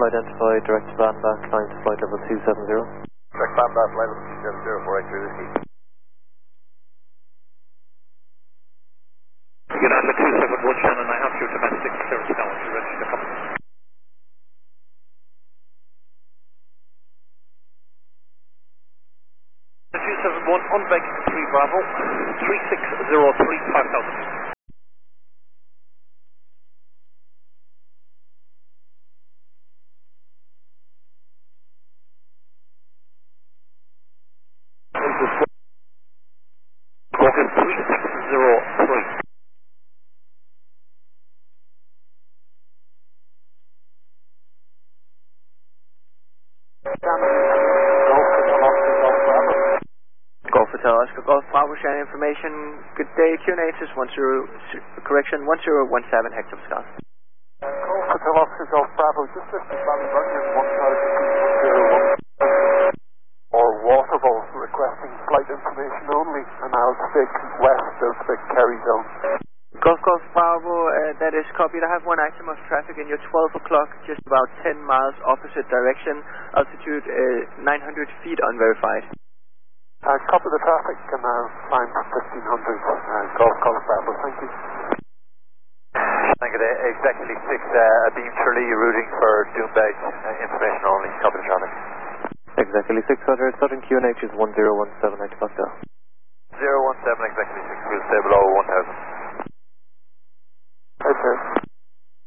identified, direct to Bandbach, climb to flight level 270. Direct Bandbach, flight level 270, 483 whiskey. Get on the 271 Shannon, I have your domestic service now, if you're ready to come. The 271 on Beck 3 Bravo, 3603 5000. Focus 3603. Golf Hotel Oscar Golf Bravo, sharing information. Good day, QNH is 10, correction, 1017 Hector Scott. Golf Hotel Oscar Golf Bravo, just at Ballybunion 1001 or Waterville, requesting flight information only, and I'll stick west of the Kerry Zone. Golf Bravo, that is copied. I have one item of traffic in your 12 o'clock, just about 10 miles opposite direction, altitude 900 feet unverified. Copy the traffic and I'll climb to 1500 Golf Bravo, thank you. Thank you, exactly 6, beam Shirley routing for Doombeg, information only, copy the traffic. Exactly 600, Southern QNH is 1017 Hector Foxtrot. 017, exactly 6, we'll stay below 1000.